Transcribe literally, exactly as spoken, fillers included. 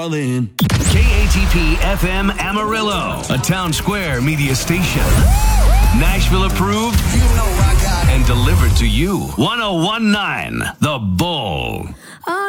In. K A T P F M Amarillo, a Town Square media station. Nashville approved You know I got it. and delivered to you. one oh one point nine The Bull.